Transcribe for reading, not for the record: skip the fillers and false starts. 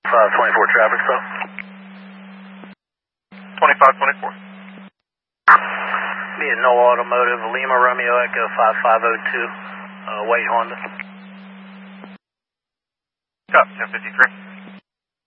524 traffic stop. 2524. Be a No Automotive, Lima Romeo Echo 5502, white Honda. Got 1053.